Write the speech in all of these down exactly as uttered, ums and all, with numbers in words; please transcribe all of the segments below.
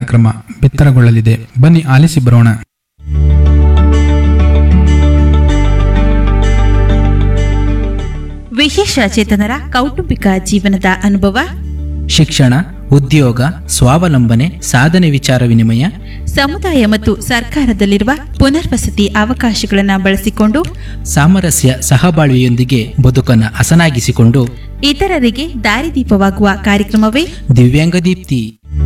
ಕಾರ್ಯಕ್ರಮ ಬಿತ್ತರಗೊಳ್ಳಲಿದೆ. ಬನ್ನಿ ಆಲಿಸಿ ಬರೋಣ. ವಿಶೇಷ ಚೇತನರ ಕೌಟುಂಬಿಕ ಜೀವನದ ಅನುಭವ, ಶಿಕ್ಷಣ, ಉದ್ಯೋಗ, ಸ್ವಾವಲಂಬನೆ, ಸಾಧನೆ ವಿಚಾರ ವಿನಿಮಯ, ಸಮುದಾಯ ಮತ್ತು ಸರ್ಕಾರದಲ್ಲಿರುವ ಪುನರ್ವಸತಿ ಅವಕಾಶಗಳನ್ನು ಬಳಸಿಕೊಂಡು ಸಾಮರಸ್ಯ ಸಹಬಾಳ್ವೆಯೊಂದಿಗೆ ಬದುಕನ್ನು ಹಸನಾಗಿಸಿಕೊಂಡು ಇತರರಿಗೆ ದಾರಿದೀಪವಾಗುವ ಕಾರ್ಯಕ್ರಮವೇ ದಿವ್ಯಾಂಗ ದೀಪ್ತಿ.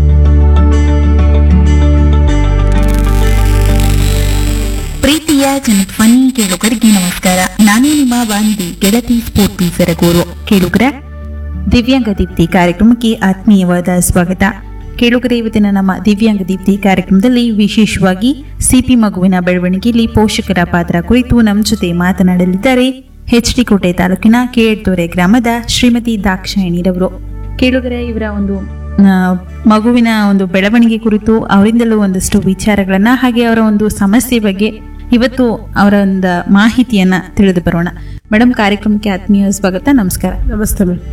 ಪ್ರೀತಿಯ ಜನಧ್ವನಿ ಕೇಳುಗರಿಗೆ ನಮಸ್ಕಾರ. ನಾನು ನಿಮ್ಮ ಬಾಂಧಿ ಗೆಳತಿ ಸ್ಫೂರ್ತಿ ಸರಗೂರು. ಕೇಳುಗರ ದಿವ್ಯಾಂಗ ದೀಪ್ತಿ ಕಾರ್ಯಕ್ರಮಕ್ಕೆ ಆತ್ಮೀಯವಾದ ಸ್ವಾಗತ. ಕೇಳುಗರೆ, ಇವತ್ತಿನ ನಮ್ಮ ದಿವ್ಯಾಂಗ ದೀಪ್ತಿ ಕಾರ್ಯಕ್ರಮದಲ್ಲಿ ವಿಶೇಷವಾಗಿ ಸಿಪಿ ಮಗುವಿನ ಬೆಳವಣಿಗೆಯಲ್ಲಿ ಪೋಷಕರ ಪಾತ್ರ ಕುರಿತು ನಮ್ಮ ಜೊತೆ ಮಾತನಾಡಲಿದ್ದಾರೆ ಎಚ್ ಡಿ ಕೋಟೆ ತಾಲೂಕಿನ ಕೇಳ್ತೋರೆ ಗ್ರಾಮದ ಶ್ರೀಮತಿ ದಾಕ್ಷಾಯಿಣಿರವರು. ಕೇಳುಗರೆ, ಇವರ ಒಂದು ಆ, ಮಗುವಿನ ಒಂದು ಬೆಳವಣಿಗೆ ಕುರಿತು ಅವರಿಂದಲೂ ಒಂದಷ್ಟು ವಿಚಾರಗಳನ್ನ ಹಾಗೆ ಅವರ ಒಂದು ಸಮಸ್ಯೆ ಬಗ್ಗೆ ಇವತ್ತು ಅವರ ಒಂದು ಮಾಹಿತಿಯನ್ನ ತಿಳಿದು ಬರೋಣ. ಮೇಡಮ್, ಕಾರ್ಯಕ್ರಮಕ್ಕೆ ಆತ್ಮೀಯ ಸ್ವಾಗತ. ನಮಸ್ಕಾರ. ನಮಸ್ತೆ ಮೇಡಮ್.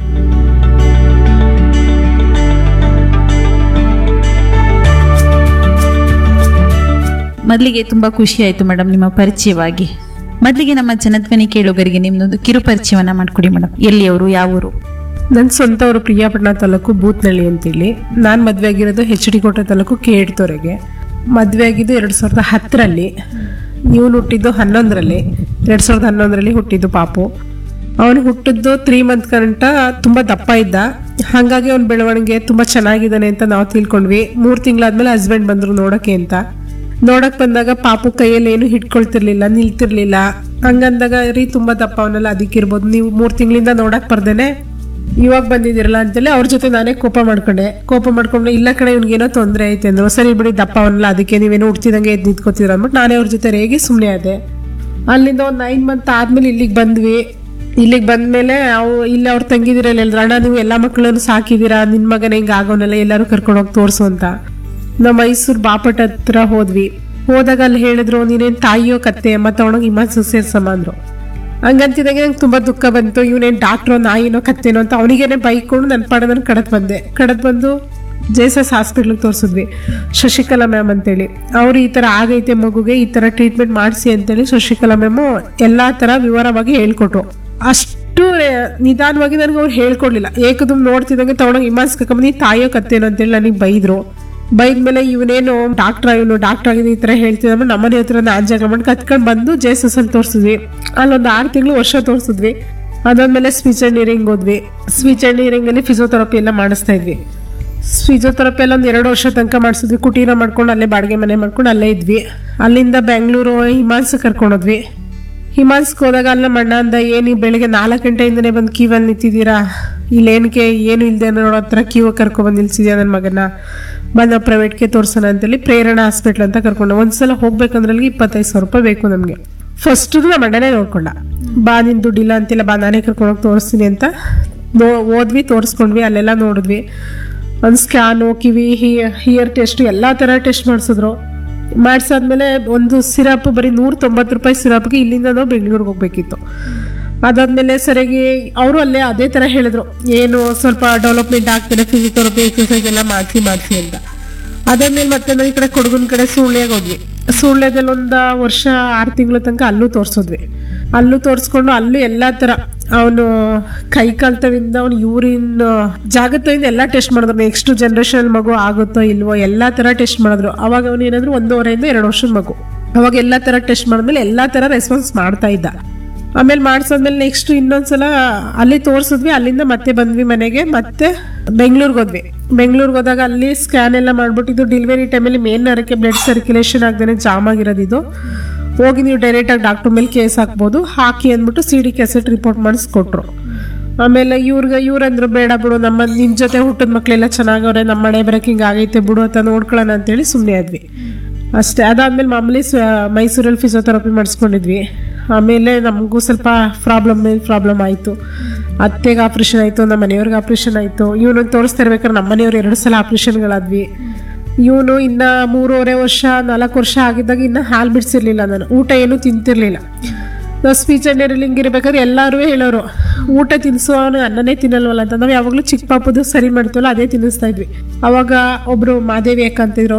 ಮೊದಲಿಗೆ ತುಂಬಾ ಖುಷಿ ಆಯ್ತು ಮೇಡಮ್ ನಿಮ್ಮ ಪರಿಚಯವಾಗಿ. ಮೊದಲಿಗೆ ನಮ್ಮ ಜನಧ್ವನಿ ಕೇಳುಗರಿಗೆ ನಿಮ್ದೊಂದು ಕಿರು ಪರಿಚಯವನ್ನ ಮಾಡ್ಕೊಡಿ ಮೇಡಮ್. ಎಲ್ಲಿಯವರು, ಯಾವ ಊರು? ನನ್ನ ಸ್ವಂತ ಊರು ಪ್ರಿಯಾಪಟ್ಟಣ ತಾಲೂಕು ಬೂತ್ನಳ್ಳಿ ಅಂತೇಳಿ. ನಾನು ಮದುವೆ ಆಗಿರೋದು ಎಚ್ ಡಿ ಕೋಟೆ ತಾಲೂಕು ಕೇಡ್ತೋರೆಗೆ. ಮದುವೆ ಆಗಿದ್ದು ಎರಡು ಸಾವಿರದ ಹತ್ತರಲ್ಲಿ. ಇವನು ಹುಟ್ಟಿದ್ದು ಹನ್ನೊಂದರಲ್ಲಿ ಎರಡು ಸಾವಿರದ ಹನ್ನೊಂದರಲ್ಲಿ ಹುಟ್ಟಿದ್ದು ಪಾಪು. ಅವನು ಹುಟ್ಟಿದ್ದು ತ್ರೀ ಮಂತ್ ಗಂಟ ತುಂಬ ದಪ್ಪ ಇದ್ದ. ಹಾಗಾಗಿ ಅವ್ನ ಬೆಳವಣಿಗೆ ತುಂಬ ಚೆನ್ನಾಗಿದ್ದಾನೆ ಅಂತ ನಾವು ತಿಳ್ಕೊಂಡ್ವಿ. ಮೂರು ತಿಂಗಳಾದ್ಮೇಲೆ ಹಸ್ಬೆಂಡ್ ಬಂದರು ನೋಡೋಕ್ಕೆ ಅಂತ. ನೋಡಕ್ ಬಂದಾಗ ಪಾಪು ಕೈಯಲ್ಲಿ ಏನು ಹಿಡ್ಕೊಳ್ತಿರ್ಲಿಲ್ಲ, ನಿಲ್ತಿರ್ಲಿಲ್ಲ. ಹಂಗಂದಾಗ ರೀ ತುಂಬ ದಪ್ಪ ಅವನೆಲ್ಲ ಅದಕ್ಕಿರ್ಬೋದು, ನೀವು ಮೂರು ತಿಂಗಳಿಂದ ನೋಡಕ್ ಬರ್ದೇನೆ ಇವಾಗ ಬಂದಿದ್ದೀರಲ್ಲ ಅಂತೇಳಿ ಅವ್ರ ಜೊತೆ ನಾನೇ ಕೋಪ ಮಾಡ್ಕೊಂಡೆ. ಕೋಪ ಮಾಡ್ಕೊಂಡು ಇಲ್ಲ ಕಡೆ ಇವ್ನಿಗೇನೋ ತೊಂದರೆ ಐತೆ ಅಂದ್ರು. ಸರಿ ಬಿಡಿ, ದಪ್ಪ ಅವನಲ್ಲ, ಅದಕ್ಕೆ ನೀವೇನೋ ಹುಡ್ತಿದಂಗೆ ಎದ್ದು ನಿಂತ್ಕೋತೀರ ಅಂದ್ಬಿಟ್ಟು ನಾನೇ ಅವ್ರ ಜೊತೆ ರೇಗಿ ಸುಮ್ಮನೆ ಆದೆ. ಅಲ್ಲಿಂದ ಒಂದು ನೈನ್ ಮಂತ್ ಆದ್ಮೇಲೆ ಇಲ್ಲಿಗೆ ಬಂದ್ವಿ. ಇಲ್ಲಿಗೆ ಬಂದ್ಮೇಲೆ ಅವು ಇಲ್ಲಿ ಅವ್ರು ತಂಗಿದಿರಲ್ಲ ಹೇಳಿದ್ರು, ಅಣ್ಣ ನೀವು ಎಲ್ಲ ಮಕ್ಕಳನ್ನು ಸಾಕಿದ್ದೀರಾ, ನಿನ್ನ ಮಗನ ಹಿಂಗೆ ಆಗೋನೆಲ್ಲ ಎಲ್ಲರೂ ಕರ್ಕೊಂಡು ಹೋಗಿ ತೋರಿಸು ಅಂತ. ನಾವು ಮೈಸೂರು ಬಾಪಟ್ ಹತ್ರ ಹೋದ್ವಿ. ಹೋದಾಗ ಅಲ್ಲಿ ಹೇಳಿದ್ರು, ನೀನೇನು ತಾಯಿಯೋ ಕತ್ತೆ ಅಮ್ಮ ತಗೊಂಡೋಗಿ ಹಿಮಾಚಲ ಸೇರ್ಸಮ್ಮ ಅಂದ್ರು. ಹಂಗಂತಿದಂಗೆ ನಂಗೆ ತುಂಬ ದುಃಖ ಬಂತು. ಇವನೇನು ಡಾಕ್ಟ್ರೋ ನಾಯಿನೋ ಕತ್ತೇನೋ ಅಂತ ಅವನಿಗೇನೆ ಬೈಕೊಂಡು ನನ್ನ ಪಾಡ ನಾನು ಕಡದ್ ಬಂದೆ. ಕಡದ್ ಬಂದು ಜೆ ಎಸ್ ಎಸ್ ಹಾಸ್ಪಿಟ್ಲಿಗೆ ತೋರಿಸಿದ್ವಿ. ಶಶಿಕಲಾ ಮ್ಯಾಮ್ ಅಂತೇಳಿ ಅವರು ಈ ಥರ ಆಗೈತೆ ಮಗುಗೆ, ಈ ಥರ ಟ್ರೀಟ್ಮೆಂಟ್ ಮಾಡಿಸಿ ಅಂತೇಳಿ ಶಶಿಕಲಾ ಮ್ಯಾಮು ಎಲ್ಲ ಥರ ವಿವರವಾಗಿ ಹೇಳ್ಕೊಟ್ರು. ಅಷ್ಟು ನಿಧಾನವಾಗಿ ನನಗೆ ಅವ್ರು ಹೇಳ್ಕೊಡ್ಲಿಲ್ಲ. ಏಕದಮ್ ನೋಡ್ತಿದ್ದಂಗೆ ತಗೊಂಡೋಗಿ ಹಿಮಾಚಲ ಕರ್ಕೊಂಬಂದು ತಾಯಿಯೋ ಕತ್ತೇನೋ ಅಂತೇಳಿ ನನಗೆ ಬೈದ್ರು. ಬೈದ್ಮೇಲೆ ಇವನೇನು ಡಾಕ್ಟ್ರ ಇವನು ಡಾಕ್ಟರ್ ಆಗಿದೆ ಈ ಥರ ಹೇಳ್ತಿದ್ದ ನಮ್ಮನೆ ಹತ್ರ ಆಂಜಿಯೋಗ್ರಾಮ್ ಮಾಡಿ ಕತ್ಕೊಂಡು ಬಂದು ಜೆ ಎಸ್ ಎಸ್ ಅಲ್ಲಿ ತೋರಿಸಿದ್ವಿ. ಅಲ್ಲೊಂದು ಆರು ತಿಂಗಳು ವರ್ಷ ತೋರಿಸಿದ್ವಿ. ಅದಾದ್ಮೇಲೆ ಸ್ಪೀಚ್ ಆ್ಯಂಡ್ ಹಿಯರಿಂಗ್ ಹೋದ್ವಿ. ಸ್ಪೀಚ್ ಆ್ಯಂಡ್ ಹಿಯರಿಂಗಲ್ಲಿ ಫಿಸಿಯೋಥೆರಪಿ ಎಲ್ಲ ಮಾಡಿಸ್ತಾ ಇದ್ವಿ. ಫಿಸಿಯೋಥೆರಪಿ ಎಲ್ಲ ಒಂದು ಎರಡು ವರ್ಷ ತನಕ ಮಾಡಿಸಿದ್ವಿ. ಕುಟೀರ ಮಾಡ್ಕೊಂಡು ಅಲ್ಲೇ ಬಾಡಿಗೆ ಮನೆ ಮಾಡ್ಕೊಂಡು ಅಲ್ಲೇ ಇದ್ವಿ. ಅಲ್ಲಿಂದ ಬೆಂಗಳೂರು ಹಿಮಾನ್ಸ್ ಕರ್ಕೊಂಡೋದ್ವಿ. ಹಿಮಾನ್ಸ್ಗೆ ಹೋದಾಗ ಅಲ್ಲ ಮಣ್ಣ ಅಂದ, ಏನು ಬೆಳಿಗ್ಗೆ ನಾಲ್ಕು ಗಂಟೆಯಿಂದನೇ ಬಂದು ಕ್ಯೂವಲ್ಲಿ ನಿಂತಿದ್ದೀರಾ, ಇಲ್ಲೇನಕ್ಕೆ ಏನು ಇಲ್ಲದೆ ಅನ್ನೋ ಹತ್ರ ಕ್ಯೂ ಕರ್ಕೊಬಂದು ನಿಲ್ಸಿದ್ಯಾ ನನ್ನ ಮಗನ, ಬಂದು ಪ್ರೈವೇಟ್ಗೆ ತೋರಿಸೋಣ ಅಂತೇಳಿ ಪ್ರೇರಣಾ ಹಾಸ್ಪಿಟ್ಲ್ ಅಂತ ಕರ್ಕೊಂಡು. ಒಂದ್ಸಲ ಹೋಗ್ಬೇಕಂದ್ರೆ ಅಲ್ಲಿಗೆ ಇಪ್ಪತ್ತೈದು ಸಾವಿರ ರೂಪಾಯಿ ಬೇಕು ನಮಗೆ. ಫಸ್ಟ್ ನಮ್ಮ ಅಣ್ಣನೇ ನೋಡ್ಕೊಂಡ. ಬಾ ನಿನ್ ದುಡ್ಡಿಲ್ಲ ಅಂತಿಲ್ಲ, ಬಾ ನಾನೇ ಕರ್ಕೊಂಡೋಗಿ ತೋರಿಸ್ತೀನಿ ಅಂತ ನೋ ಹೋದ್ವಿ. ತೋರಿಸ್ಕೊಂಡ್ವಿ. ಅಲ್ಲೆಲ್ಲ ನೋಡಿದ್ವಿ. ಒಂದು ಸ್ಕ್ಯಾನು, ಕಿವಿ, ಹಿಯರ್ ಟೆಸ್ಟ್ ಎಲ್ಲ ಥರ ಟೆಸ್ಟ್ ಮಾಡಿಸಿದ್ರು. ಮಾಡಿಸಾದ್ಮೇಲೆ ಒಂದು ಸಿರಪ್ ಬರೀ ನೂರ ತೊಂಬತ್ತು ರೂಪಾಯಿ ಸಿರಪ್ಗೆ ಇಲ್ಲಿಂದ ನಾವು ಬೆಂಗಳೂರಿಗೆ ಹೋಗ್ಬೇಕಿತ್ತು. ಅದಾದ್ಮೇಲೆ ಸರಿಯಾಗಿ ಅವರು ಅಲ್ಲೇ ಅದೇ ಥರ ಹೇಳಿದ್ರು, ಏನು ಸ್ವಲ್ಪ ಡೆವಲಪ್ಮೆಂಟ್ ಆಗ್ತದೆ, ಫಿಸಿಯೋಥೆರಪಿ ಎಕ್ಸಸೈಸ್ ಎಲ್ಲ ಮಾಡಿಸಿ ಮಾಡಿಸಿ ಅಂತ. ಅದಾದ್ಮೇಲೆ ಮತ್ತೆ ನಾವು ಈ ಕಡೆ ಕೊಡಗಿನ ಕಡೆ ಸುಳ್ಳ್ಯಾಗ ಹೋದ್ವಿ. ಸುಳ್ಳ್ಯದಲ್ಲಿ ಒಂದು ವರ್ಷ ಆರು ತಿಂಗಳ ತನಕ ಅಲ್ಲೂ ತೋರಿಸಿದ್ವಿ. ಅಲ್ಲೂ ತೋರಿಸ್ಕೊಂಡು ಅಲ್ಲೂ ಎಲ್ಲ ಥರ ಅವನು ಕೈ ಕಾಲ್ತವಿಂದ ಅವ್ನು ಯೂರಿನ್ ಜಾಗತ್ತವಿಂದ ಎಲ್ಲ ಟೆಸ್ಟ್ ಮಾಡಿದ್ರು. ನೆಕ್ಸ್ಟ್ ಜನ್ರೇಷನ್ ಮಗು ಆಗುತ್ತೋ ಇಲ್ವೋ ಎಲ್ಲ ಥರ ಟೆಸ್ಟ್ ಮಾಡಿದ್ರು. ಅವಾಗ ಅವನು ಏನಾದ್ರು ಒಂದೂವರೆಯಿಂದ ಎರಡು ವರ್ಷದ ಮಗು. ಅವಾಗ ಎಲ್ಲ ಥರ ಟೆಸ್ಟ್ ಮಾಡಿದ್ಮೇಲೆ ಎಲ್ಲ ಥರ ರೆಸ್ಪಾನ್ಸ್ ಮಾಡ್ತಾ ಇದ್ದ. ಆಮೇಲೆ ಮಾಡಿಸಾದ್ಮೇಲೆ ನೆಕ್ಸ್ಟ್ ಇನ್ನೊಂದ್ಸಲ ಅಲ್ಲಿ ತೋರಿಸಿದ್ವಿ. ಅಲ್ಲಿಂದ ಮತ್ತೆ ಬಂದ್ವಿ ಮನೆಗೆ. ಮತ್ತೆ ಬೆಂಗಳೂರಿಗೆ ಹೋದ್ವಿ. ಬೆಂಗಳೂರಿಗೆ ಹೋದಾಗ ಅಲ್ಲಿ ಸ್ಕ್ಯಾನ್ ಎಲ್ಲ ಮಾಡ್ಬಿಟ್ಟಿದ್ದು ಡೆಲಿವರಿ ಟೈಮಲ್ಲಿ ಮೇನ್ ನರಕ್ಕೆ ಬ್ಲಡ್ ಸರ್ಕ್ಯುಲೇಷನ್ ಆಗದೇ ಜಾಮ್ ಆಗಿರೋದು. ಇದು ಹೋಗಿ ನೀವು ಡೈರೆಕ್ಟಾಗಿ ಡಾಕ್ಟರ್ ಮೇಲೆ ಕೇಸ್ ಹಾಕ್ಬೋದು, ಹಾಕಿ ಅಂದ್ಬಿಟ್ಟು ಸಿ ಡಿ ಕ್ಯಾಸೆಟ್ ರಿಪೋರ್ಟ್ ಮಾಡಿಸ್ಕೊಟ್ರು. ಆಮೇಲೆ ಇವ್ರಿಗೆ ಇವ್ರಂದ್ರು ಬೇಡ ಬಿಡು, ನಮ್ಮ ನಿನ್ನ ಜೊತೆ ಹುಟ್ಟಿದ ಮಕ್ಕಳೆಲ್ಲ ಚೆನ್ನಾಗವ್ರೆ, ನಮ್ಮ ಮನೆ ಬರೋಕೆ ಹಿಂಗೆ ಆಗೈತೆ ಬಿಡು ಅಂತ ನೋಡ್ಕೊಳ್ಳೋಣ ಅಂತೇಳಿ ಸುಮ್ಮನೆ ಆದ್ವಿ ಅಷ್ಟೇ. ಅದಾದ್ಮೇಲೆ ಮಾಮೂಲಿ ಮೈಸೂರಲ್ಲಿ ಫಿಸಿಯೋಥೆರಪಿ ಮಾಡಿಸ್ಕೊಂಡಿದ್ವಿ. ಆಮೇಲೆ ನಮಗೂ ಸ್ವಲ್ಪ ಪ್ರಾಬ್ಲಮ್ ಮೇಲೆ ಪ್ರಾಬ್ಲಮ್ ಆಯಿತು. ಅತ್ತೆಗೆ ಆಪ್ರೇಷನ್ ಆಯಿತು, ನಮ್ಮ ಮನೆಯವ್ರಿಗೆ ಆಪ್ರೇಷನ್ ಆಯಿತು. ಇವನು ತೋರಿಸ್ತಾ ಇರ್ಬೇಕಾದ್ರೆ ನಮ್ಮ ಮನೆಯವ್ರು ಎರಡು ಸಲ ಆಪ್ರೇಷನ್ಗಳಾದ್ವಿ. ಇವನು ಇನ್ನು ಮೂರುವರೆ ವರ್ಷ ನಾಲ್ಕು ವರ್ಷ ಆಗಿದ್ದಾಗ ಇನ್ನು ಹಾಲು ಬಿಡಿಸಿರ್ಲಿಲ್ಲ. ನಾನು ಊಟ ಏನೂ ತಿಂತಿರ್ಲಿಲ್ಲ. ನಾವು ಸ್ಪೀಚ್ ಆ್ಯಂಡ್ ಹಿಯರಿಂಗ್ ಇರಬೇಕಾದ್ರೆ ಎಲ್ಲರೂ ಹೇಳೋರು, ಊಟ ತಿನ್ನಿಸೋ ಅನ್ನನೇ ತಿನ್ನಲ್ವಲ್ಲ ಅಂತ. ನಾವು ಯಾವಾಗಲೂ ಚಿಕ್ಕ ಪಾಪದು ಸರಿ ಮಾಡ್ತೀವಲ್ಲ ಅದೇ ತಿನ್ನಿಸ್ತಾ ಇದ್ವಿ. ಅವಾಗ ಒಬ್ಬರು ಮಾದೇವಿ ಅಕ್ಕ ಅಂತಿದ್ರು,